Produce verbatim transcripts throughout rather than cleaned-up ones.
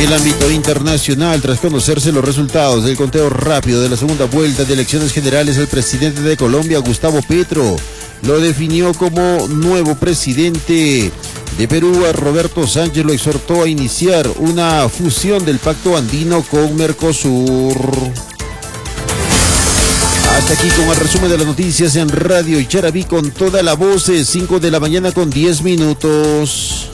el ámbito internacional, tras conocerse los resultados del conteo rápido de la segunda vuelta de elecciones generales, el presidente de Colombia, Gustavo Petro, lo definió como nuevo presidente. De Perú, a Roberto Sánchez lo exhortó a iniciar una fusión del pacto andino con Mercosur. Hasta aquí con el resumen de las noticias en Radio Yaraví con toda la voz, cinco de la mañana con diez minutos.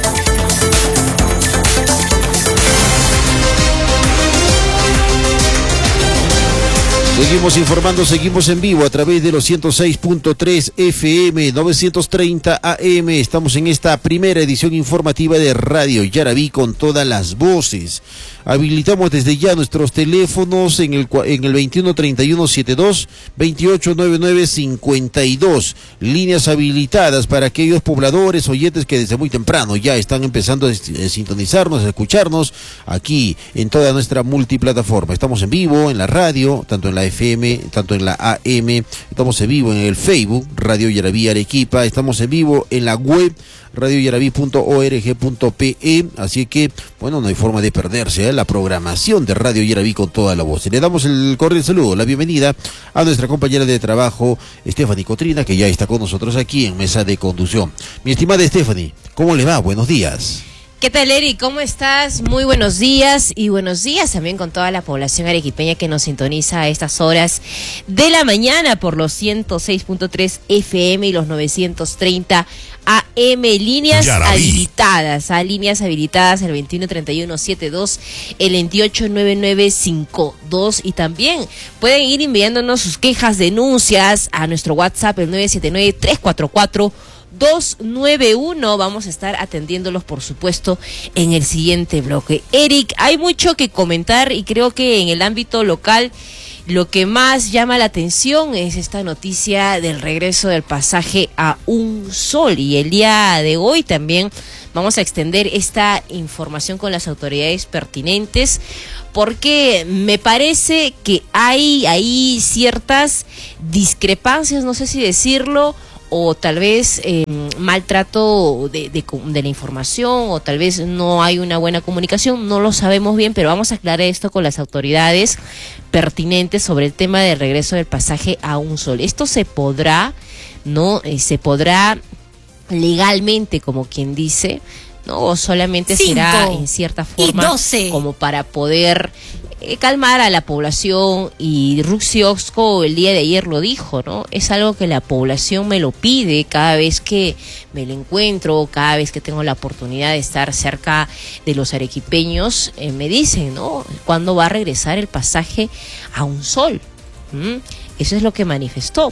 Seguimos informando, seguimos en vivo a través de los ciento seis punto tres F M, novecientos treinta A M. Estamos en esta primera edición informativa de Radio Yaraví con todas las voces. Habilitamos desde ya nuestros teléfonos en el, en el veintiuno treinta y uno setenta y dos, veintiocho noventa y nueve cincuenta y dos. Líneas habilitadas para aquellos pobladores, oyentes que desde muy temprano ya están empezando a sintonizarnos, a escucharnos aquí en toda nuestra multiplataforma. Estamos en vivo en la radio, tanto en la F M, tanto en la A M. Estamos en vivo en el Facebook, Radio Yaraví Arequipa. Estamos en vivo en la web, radio yaraví punto org punto pe. Así que, bueno, no hay forma de perderse ¿eh? la programación de Radio Yaraví con toda la voz. Le damos el cordial saludo, la bienvenida a nuestra compañera de trabajo, Stephanie Cotrina, que ya está con nosotros aquí en mesa de conducción. Mi estimada Stephanie, ¿cómo le va? Buenos días. ¿Qué tal, Eric? ¿Cómo estás? Muy buenos días, y buenos días también con toda la población arequipeña que nos sintoniza a estas horas de la mañana por los ciento seis punto tres F M y los novecientos treinta A M. Líneas Yaraví. habilitadas, a líneas habilitadas el veintiuno treinta y uno setenta y dos, el veintiocho noventa y nueve cincuenta y dos, y también pueden ir enviándonos sus quejas, denuncias a nuestro WhatsApp, el nueve siete nueve, tres cuatro cuatro, dos nueve uno. Vamos a estar atendiéndolos, por supuesto, en el siguiente bloque. Eric, hay mucho que comentar y creo que en el ámbito local lo que más llama la atención es esta noticia del regreso del pasaje a un sol, y el día de hoy también vamos a extender esta información con las autoridades pertinentes, porque me parece que hay ahí ciertas discrepancias, no sé si decirlo, o tal vez eh, maltrato de, de, de la información, o tal vez no hay una buena comunicación, no lo sabemos bien, pero vamos a aclarar esto con las autoridades pertinentes sobre el tema del regreso del pasaje a un sol. Esto se podrá, ¿no? Eh, se podrá legalmente, como quien dice, ¿no? O solamente Cinco será en cierta forma como para poder Eh, calmar a la población, y Ruxiosco el día de ayer lo dijo, ¿no? Es algo que la población me lo pide cada vez que me lo encuentro, cada vez que tengo la oportunidad de estar cerca de los arequipeños, eh, me dicen, ¿no? ¿Cuándo va a regresar el pasaje a un sol? ¿Mm? Eso es lo que manifestó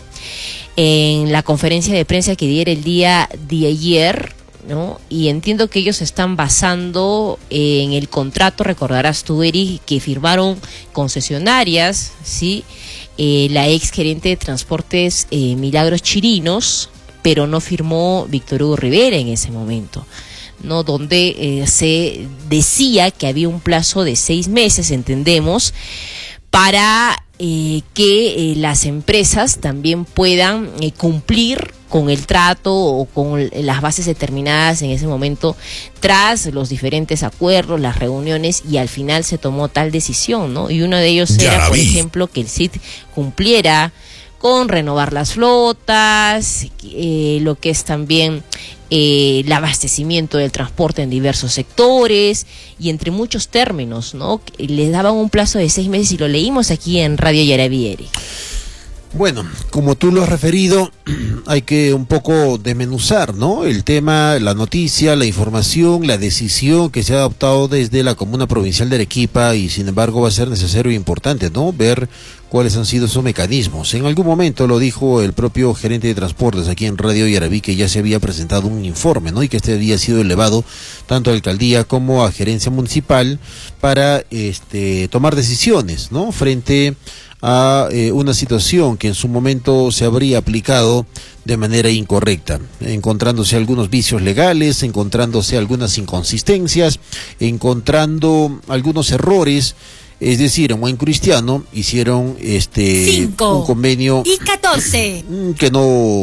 en la conferencia de prensa que diera el día de ayer, ¿no? Y entiendo que ellos están basando en el contrato, recordarás tú, Eric, que firmaron concesionarias, ¿sí? Eh, la ex gerente de transportes eh, Milagros Chirinos, pero no firmó Víctor Hugo Rivera en ese momento, ¿no? Donde eh, se decía que había un plazo de seis meses, entendemos, para eh, que eh, las empresas también puedan eh, cumplir con el trato o con las bases determinadas en ese momento, tras los diferentes acuerdos, las reuniones, y al final se tomó tal decisión, ¿no? Y uno de ellos era, Yaraví. por ejemplo, que el C I T cumpliera con renovar las flotas, eh, lo que es también eh, el abastecimiento del transporte en diversos sectores, y entre muchos términos, ¿no? Les daban un plazo de seis meses, y lo leímos aquí en Radio Yaraví, Eric. Bueno, como tú lo has referido, hay que un poco desmenuzar, ¿no? El tema, la noticia, la información, la decisión que se ha adoptado desde la Comuna Provincial de Arequipa, y sin embargo va a ser necesario e importante, ¿no? Ver cuáles han sido esos mecanismos. En algún momento lo dijo el propio gerente de transportes aquí en Radio Yaraví, que ya se había presentado un informe, ¿no? Y que este había sido elevado tanto a alcaldía como a gerencia municipal para este tomar decisiones, ¿no? Frente a eh, una situación que en su momento se habría aplicado de manera incorrecta, encontrándose algunos vicios legales, encontrándose algunas inconsistencias, encontrando algunos errores. Es decir, en buen cristiano hicieron este Cinco un convenio y catorce que no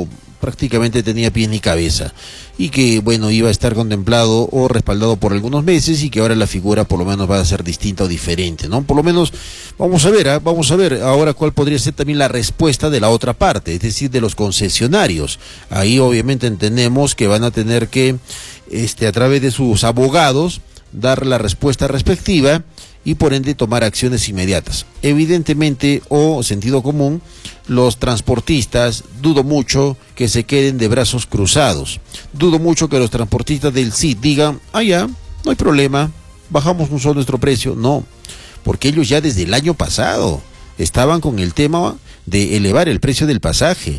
prácticamente tenía pies ni cabeza, y que, bueno, iba a estar contemplado o respaldado por algunos meses, y que ahora la figura por lo menos va a ser distinta o diferente, ¿no? Por lo menos, vamos a ver, ¿eh? vamos a ver ahora cuál podría ser también la respuesta de la otra parte, es decir, de los concesionarios. Ahí obviamente entendemos que van a tener que, este, a través de sus abogados, dar la respuesta respectiva, y por ende tomar acciones inmediatas. Evidentemente, o sentido común, los transportistas, dudo mucho que se queden de brazos cruzados. Dudo mucho que los transportistas del C I D digan, ah ya, no hay problema, bajamos un solo nuestro precio. No, porque ellos ya desde el año pasado estaban con el tema de elevar el precio del pasaje,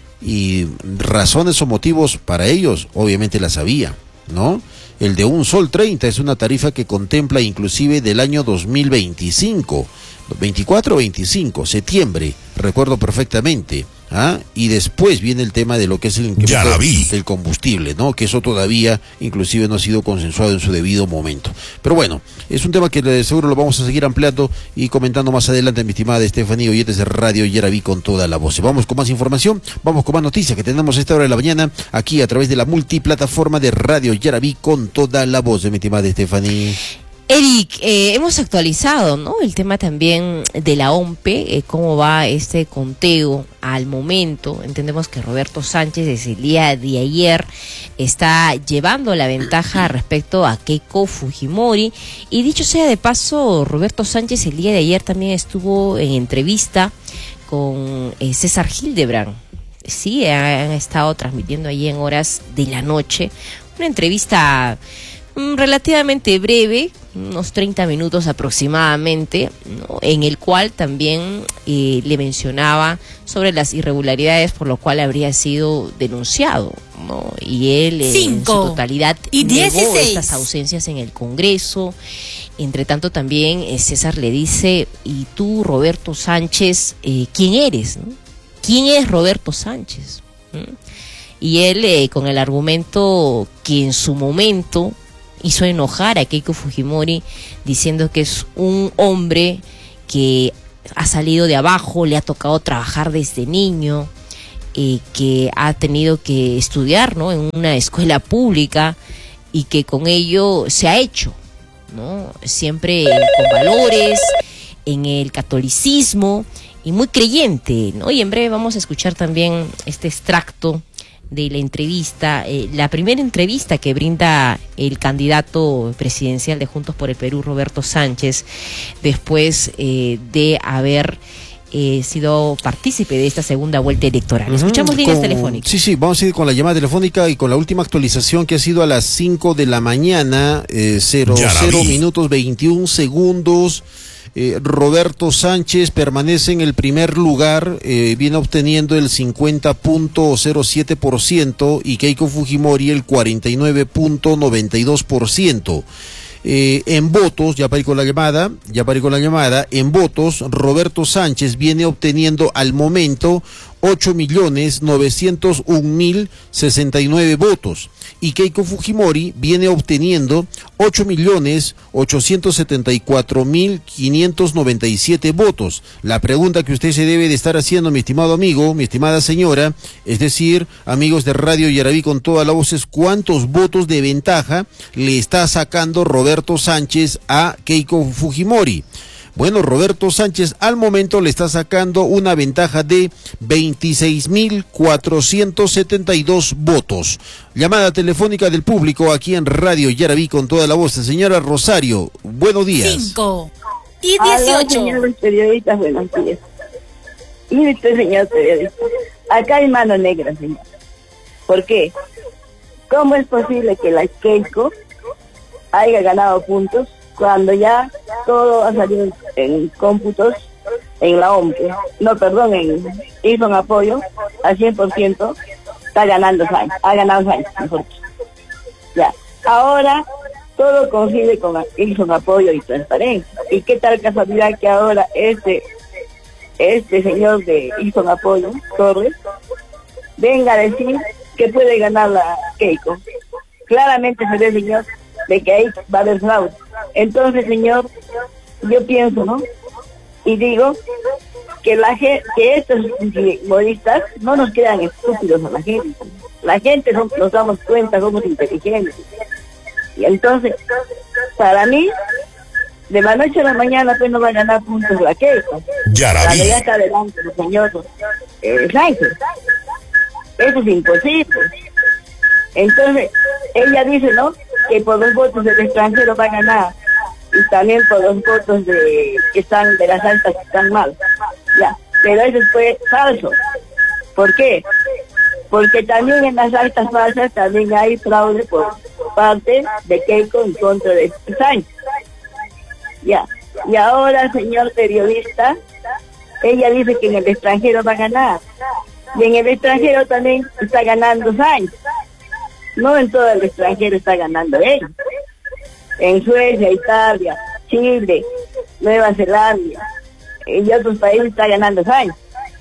y razones o motivos para ellos obviamente las había, ¿no? El de un sol treinta es una tarifa que contempla inclusive del año dos mil veinticinco, veinticuatro o veinticinco, septiembre, recuerdo perfectamente. ¿Ah? Y después viene el tema de lo que es el incremento del combustible, ¿no? Que eso todavía inclusive no ha sido consensuado en su debido momento. Pero bueno, es un tema que de seguro lo vamos a seguir ampliando y comentando más adelante, mi estimada Estefanía, oyentes de Radio Yaraví con toda la voz. Vamos con más información, vamos con más noticias que tenemos a esta hora de la mañana, aquí a través de la multiplataforma de Radio Yaraví con toda la voz de mi estimada Estefanía. Eric, eh, hemos actualizado, ¿no?, el tema también de la O M P E, eh, cómo va este conteo al momento. Entendemos que Roberto Sánchez desde el día de ayer está llevando la ventaja respecto a Keiko Fujimori, y dicho sea de paso, Roberto Sánchez el día de ayer también estuvo en entrevista con eh, César Hildebrand. Sí, han estado transmitiendo allí en horas de la noche una entrevista relativamente breve, unos treinta minutos aproximadamente, ¿no?, en el cual también eh, le mencionaba sobre las irregularidades por lo cual habría sido denunciado, ¿no? Y él eh, en su totalidad y negó estas ausencias en el Congreso. Entre tanto también eh, César le dice, y tú, Roberto Sánchez, eh, ¿quién eres, no? ¿Quién es Roberto Sánchez? ¿Mm? Y él eh, con el argumento que en su momento hizo enojar a Keiko Fujimori, diciendo que es un hombre que ha salido de abajo, le ha tocado trabajar desde niño, eh, que ha tenido que estudiar, ¿no?, en una escuela pública, y que con ello se ha hecho, ¿no?, siempre con valores, en el catolicismo, y muy creyente, ¿no? Y en breve vamos a escuchar también este extracto de la entrevista, eh, la primera entrevista que brinda el candidato presidencial de Juntos por el Perú, Roberto Sánchez, después eh, de haber eh, sido partícipe de esta segunda vuelta electoral. Uh-huh. Escuchamos líneas telefónicas. Sí, sí, vamos a ir con la llamada telefónica y con la última actualización que ha sido a las cinco de la mañana, eh, cero, cero minutos veintiún segundos. Eh, Roberto Sánchez permanece en el primer lugar, eh, viene obteniendo el cincuenta punto cero siete por ciento y Keiko Fujimori el cuarenta y nueve punto noventa y dos por ciento. Eh, en votos, ya para ir con la llamada, ya para ir con la llamada, en votos, Roberto Sánchez viene obteniendo al momento ocho millones novecientos un mil sesenta y nueve votos, y Keiko Fujimori viene obteniendo ocho millones ochocientos setenta y cuatro mil quinientos noventa y siete votos. La pregunta que usted se debe de estar haciendo, mi estimado amigo, mi estimada señora, es decir, amigos de Radio Yaraví con toda la voz, es cuántos votos de ventaja le está sacando Roberto Sánchez a Keiko Fujimori. Bueno, Roberto Sánchez al momento le está sacando una ventaja de veintiséis mil cuatrocientos setenta y dos votos. Llamada telefónica del público aquí en Radio Yaraví con toda la voz. Señora Rosario, buenos días. cinco y dieciocho. Señores periodistas, buenos días. Mire usted, señor periodista, acá hay mano negra, señor. ¿Por qué? ¿Cómo es posible que la Keiko haya ganado puntos cuando ya todo ha salido en cómputos en la O M P E? No, perdón, en hizo un apoyo al cien por ciento, está ganando Sánchez, ha ganado Sánchez, mejor dicho. Ya, ahora todo coincide con hizo un apoyo y transparencia. ¿Y qué tal casualidad que ahora este este señor de hizo un apoyo, Torres, venga a decir que puede ganar la Keiko? Claramente se ve, señor, de que ahí va a haber fraude. Entonces, señor, yo pienso, ¿no? Y digo que la gente, que estos fujimoristas no nos crean estúpidos a la gente. La gente no, nos damos cuenta, somos inteligentes. Y entonces, para mí, de la noche a la mañana pues no va a ganar puntos la Keiko. La de ya está adelante, el señor eh, Sánchez. Eso es imposible. Entonces, ella dice, ¿no?, que por los votos del extranjero va a ganar. Y también por los votos de que están de las altas que están mal. Ya, pero eso fue falso. ¿Por qué? Porque también en las altas falsas también hay fraude por parte de Keiko en contra de Sánchez. Ya, y ahora, señor periodista, ella dice que en el extranjero va a ganar. Y en el extranjero también está ganando Sánchez. No en todo el extranjero está ganando él. En Suecia, Italia, Chile, Nueva Zelanda y otros países está ganando Sánchez.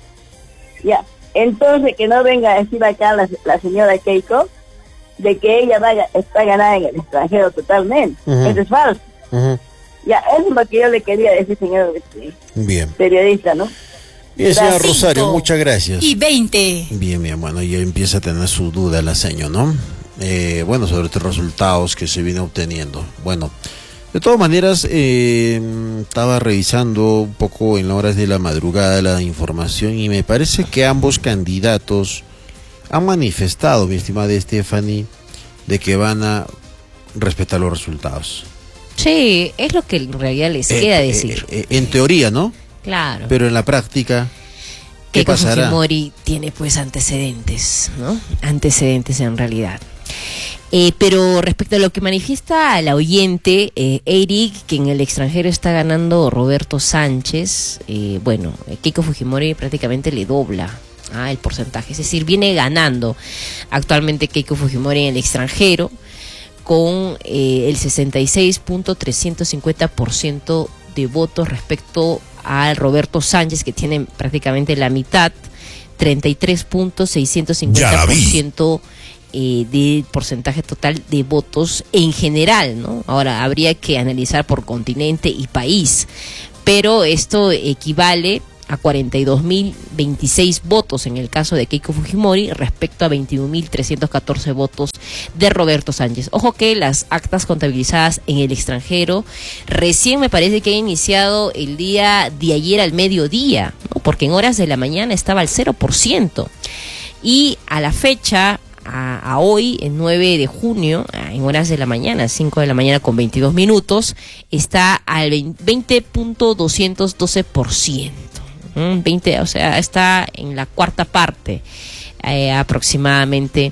Ya, entonces que no venga a decir acá la, la señora Keiko de que ella vaya, está ganada en el extranjero totalmente. Uh-huh. Eso es falso. Uh-huh. Ya, eso es lo que yo le quería decir, señor Bien. periodista, ¿no? Bien, señora Rosario, muchas gracias. Y veinte. Bien, bien, bueno, ya empieza a tener su duda la señora, ¿no? Eh, bueno, sobre estos resultados que se viene obteniendo. Bueno, de todas maneras, eh, estaba revisando un poco en las horas de la madrugada la información y me parece que ambos candidatos han manifestado, mi estimada Stephanie, de que van a respetar los resultados. Sí, es lo que en realidad les eh, queda eh, decir. Eh, eh, en teoría, ¿no? Claro. Pero en la práctica, ¿qué Keiko pasará? Fujimori tiene pues antecedentes, ¿no? Antecedentes en realidad. Eh, pero respecto a lo que manifiesta la oyente, eh, Eric, que en el extranjero está ganando Roberto Sánchez, eh, bueno, Keiko Fujimori prácticamente le dobla ah, el porcentaje, es decir, viene ganando actualmente Keiko Fujimori en el extranjero con eh, el sesenta y seis punto trescientos cincuenta por ciento de votos respecto al Roberto Sánchez, que tiene prácticamente la mitad, treinta y tres punto seiscientos cincuenta por ciento eh, de porcentaje total de votos en general, ¿no? Ahora, habría que analizar por continente y país, pero esto equivale a cuarenta y dos mil veintiséis votos en el caso de Keiko Fujimori respecto a veintiún mil trescientos catorce votos de Roberto Sánchez. Ojo que las actas contabilizadas en el extranjero recién me parece que ha iniciado el día de ayer al mediodía, ¿no? Porque en horas de la mañana estaba al cero por ciento y a la fecha, a, a hoy, el nueve de junio, en horas de la mañana, cinco de la mañana con veintidós minutos, está al veinte punto doscientos doce por ciento. veinte, o sea, está en la cuarta parte eh, aproximadamente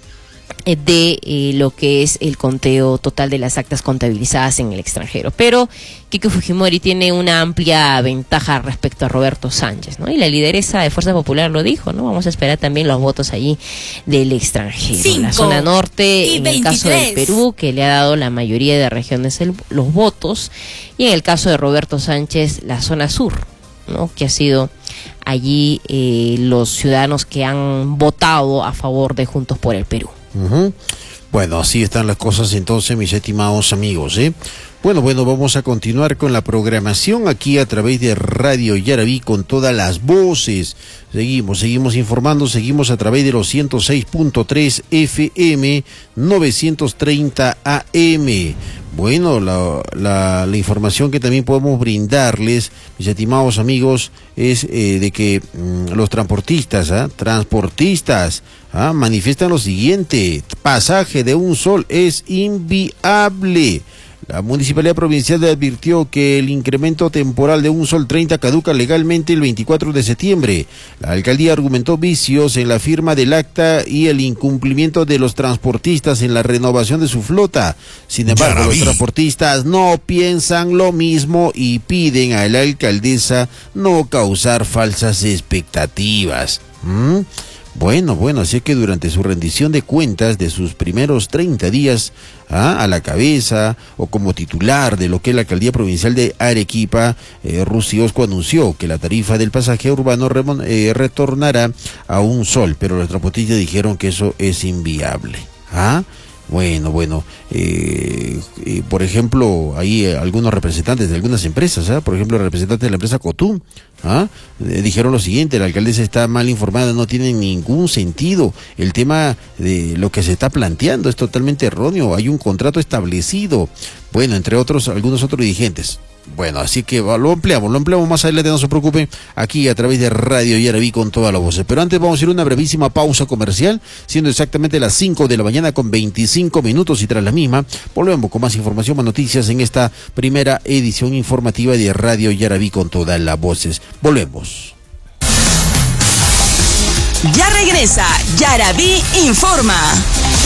de eh, lo que es el conteo total de las actas contabilizadas en el extranjero. Pero Keiko Fujimori tiene una amplia ventaja respecto a Roberto Sánchez, ¿no? Y la lideresa de Fuerza Popular lo dijo, ¿no? Vamos a esperar también los votos allí del extranjero. Cinco la zona norte, en veintitrés. el caso del Perú, que le ha dado la mayoría de regiones el, los votos, y en el caso de Roberto Sánchez, la zona sur, ¿no? Que ha sido allí eh, los ciudadanos que han votado a favor de Juntos por el Perú. Uh-huh. Bueno, así están las cosas entonces, mis estimados amigos, ¿eh? Bueno, bueno, vamos a continuar con la programación aquí a través de Radio Yarabí con todas las voces. Seguimos, seguimos informando, seguimos a través de los ciento seis punto tres F M, novecientos treinta A M. Bueno, la, la, la información que también podemos brindarles, mis estimados amigos, es eh, de que mmm, los transportistas, ¿ah? transportistas, ¿ah? manifiestan lo siguiente: pasaje de un sol es inviable. La Municipalidad Provincial advirtió que el incremento temporal de un sol treinta caduca legalmente el veinticuatro de septiembre. La alcaldía argumentó vicios en la firma del acta y el incumplimiento de los transportistas en la renovación de su flota. Sin embargo, los transportistas no piensan lo mismo y piden a la alcaldesa no causar falsas expectativas. ¿Mm? Bueno, bueno, así que durante su rendición de cuentas de sus primeros treinta días ¿ah? a la cabeza o como titular de lo que es la Alcaldía Provincial de Arequipa, eh, Rusi Osco anunció que la tarifa del pasaje urbano remon, eh, retornará a un sol, pero los transportistas dijeron que eso es inviable. ¿Ah? Bueno, bueno, eh, eh, por ejemplo, hay eh, algunos representantes de algunas empresas, ¿ah? Por ejemplo, el representante de la empresa Cotum, ¿ah? Eh, dijeron lo siguiente: la alcaldesa está mal informada, no tiene ningún sentido. El tema de lo que se está planteando es totalmente erróneo, hay un contrato establecido. Bueno, entre otros, algunos otros dirigentes. Bueno, así que lo ampliamos, lo ampliamos más adelante, no se preocupen, aquí a través de Radio Yaraví con todas las voces. Pero antes vamos a ir a una brevísima pausa comercial, siendo exactamente las cinco de la mañana con veinticinco minutos, y tras la misma volvemos con más información, más noticias en esta primera edición informativa de Radio Yaraví con todas las voces. Volvemos. Ya regresa Yaraví Informa.